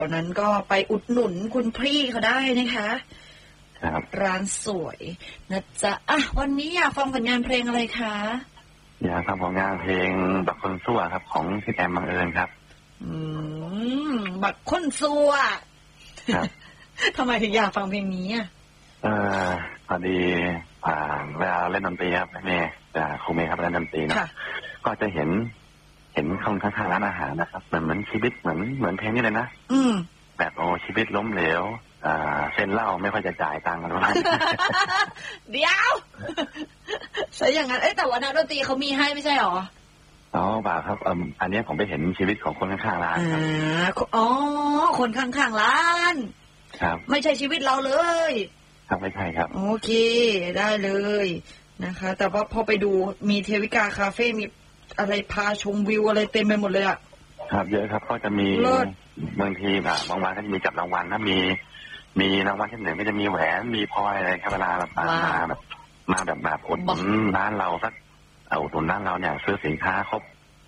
ตอนนั้นก็ไปอุดหนุนคุณพี่เขาได้นะคะครับร้านสวยนะจ๊ะวันนี้อยากฟังผลงานเพลงอะไรคะอยากฟังผลงานเพลงบักคนซั่วครับของพี่แอมบังเอิญครับบักคนซั่วครับทำไมถึงอยากฟังเพลงนี้พอดีเวลาเล่นดนตรีครับแม่ครูเมย์ครับเล่นดนตรีนะก็จะเห็นคนข้างๆร้านอาหารนะครับเหมือนชีวิตเหมือนเพลงนี้เลยนะแบบชีวิตล้มเหลวเส้นเหล้าไม่ค่อยจะจ่ายตังค์อะไรประมาณนี้เดี๋ยวใช่อย่างนั้นแต่ว่านักดนตรีเขามีให้ไม่ใช่หรอบ่าครับอันนี้ผมไปเห็นชีวิตของคนข้างๆร้านคนข้างๆร้านครับไม่ใช่ชีวิตเราเลยครับไม่ใช่ครับโอเคได้เลยนะคะแต่ว่าพอไปดูมีเทวิกาคาเฟ่มีอะไรพาชมวิวอะไรเต็มไปหมดเลยครับเยอะครับก็จะมีบางทีบางวันก็จะมีจับรางวัลนะมีรางวัลที่หนึ่งก็จะมีแหวนมีพลอยอะไรครับเวลามาแบบอุดหนุนร้านเราสักอุดหนุนร้านเราเนี่ยซื้อสินค้าครบ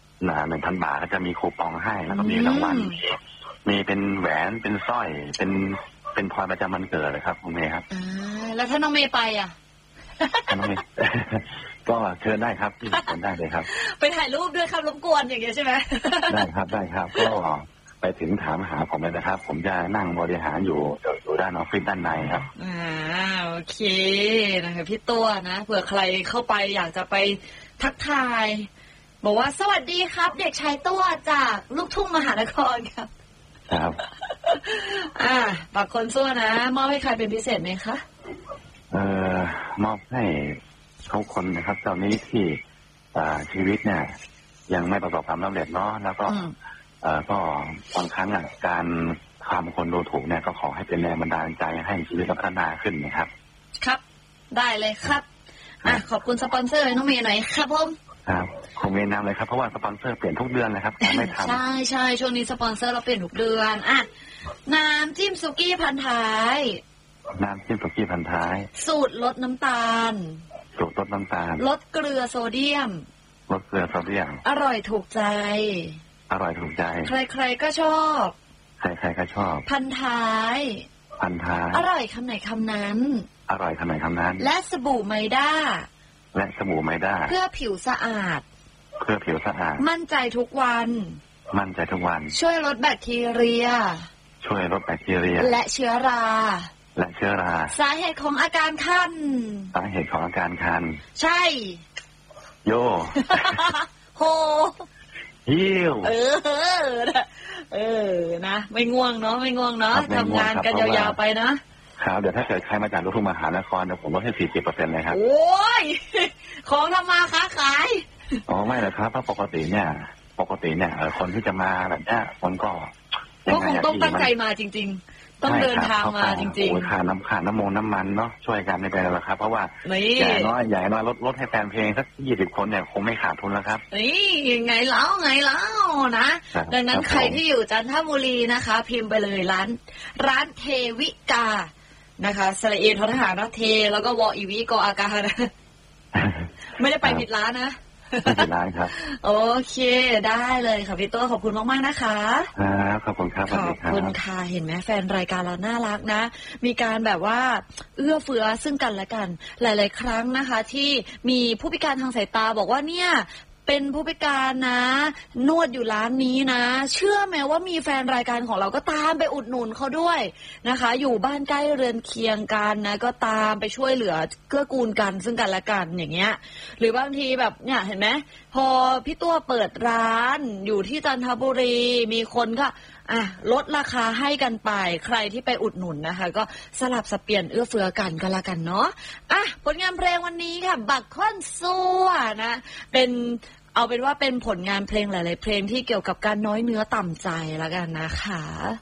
1,000 บาทก็จะมีคูปองให้แล้วก็มีรางวัลมีเป็นแหวนเป็นสร้อยเป็นพลอยประจำวันเกิดเลยครับคุณเมย์ครับแล้วถ้าน้องเมย์ไปน้องเมย์ก็เชิญได้ครับที่เชิญได้เลยครับไปถ่ายรูปด้วยครับรบกวนอย่างเงี้ยใช่ไหมได้ครับก็ไปถึงถามหาผมเลยนะครับผมจะนั่งบริหารอยู่ด้านออฟฟิศด้านในครับโอเคนะคะพี่ตัวนะเผื่อใครเข้าไปอยากจะไปทักทายบอกว่าสวัสดีครับเด็กชายตัวจากลูกทุ่งมหานครครับครับฝากคนซั่วนะมอบให้ใครเป็นพิเศษไหมคะมอบให้ทุกคนนะครับตอนนี้ที่ชีวิตเนี่ยยังไม่ประสบความสำเร็จเนาะแล้วก็ก็บางครั้งการทำคนดูถูกเนี่ยก็ขอให้เป็นแรงบันดาลใจให้ชีวิตพัฒนาขึ้นนะครับครับได้เลยครับขอบคุณสปอนเซอร์น้องเมย์หน่อยครับผมครับคงแนะนำเลยครับเพราะว่าสปอนเซอร์เปลี่ยนทุกเดือนเลยครับไม่ทำใช่ช่วงนี้สปอนเซอร์เราเปลี่ยนทุกเดือนน้ำจิ้มสุกี้พันท้ายน้ำจิ้มสุกี้พันท้ายสูตรลดน้ำตาลลดเกลือโซเดียมอร่อยถูกใจใครๆก็ชอบพันท้ายอร่อยคำไหนคำนั้นและสบู่ไมด้าเพื่อผิวสะอาดมั่นใจทุกวันช่วยลดแบคทีเรียและเชื้อราสาเหตุของอาการคันใช่โยโฮฮิวนะไม่ง่วงเนาะทำงานกันยาวๆไปนะครับเดี๋ยวถ้าเกิดใครมาจากลูกทุ่งมหานครเดี๋ยวผมลดให้ 40% เลยครับโอ้ยของทำมาค้าขายไม่หรอกครับเพราะปกติเนี่ยคนที่จะมาแบบนี้คนก็คงต้องตั้งใจมาจริงๆต้องเดินทางมาจริงๆค่าน้ำมันเนาะช่วยกันไม่เป็นไรครับเพราะว่าอย่างน้อยลดให้แฟนเพลงสัก20 คนเนี่ยคงไม่ขาดทุนแล้วครับนี่ไงเล่านะดังนั้นใครที่อยู่จันทบุรีนะคะพิมพ์ไปเลยร้านเทวิกานะคะสระเอททหารเทแล้วก็วออีวิกออากานะไม่ได้ไปผิดร้านนะไม่ผิดร้านครับโอเคได้เลยค่ะพี่ตัวขอบคุณมากๆนะคะขอบคุณครับขอบคุณค่ะเห็นไหมแฟนรายการเราน่ารักนะมีการแบบว่าเอื้อเฟื้อซึ่งกันและกันหลายๆครั้งนะคะที่มีผู้พิการทางสายตาบอกว่าเนี่ยเป็นผู้พิการนะนวดอยู่ร้านนี้นะเชื่อไหมว่ามีแฟนรายการของเราก็ตามไปอุดหนุนเขาด้วยนะคะอยู่บ้านใกล้เรือนเคียงกันนะก็ตามไปช่วยเหลือเกื้อกูลกันซึ่งกันและกันอย่างเงี้ยหรือบางทีแบบเนี่ยเห็นไหมพอพี่ตัวเปิดร้านอยู่ที่จันทบุรีมีคนก็ลดราคาให้กันไปใครที่ไปอุดหนุนนะคะก็สลับสับเปลี่ยนเอื้อเฟื้อกันก็แล้วกันเนาะผลงานเพลงวันนี้ค่ะบักค่อนซัวนะเอาเป็นว่าเป็นผลงานเพลงหลายๆเพลงที่เกี่ยวกับการน้อยเนื้อต่ำใจแล้วกันนะคะ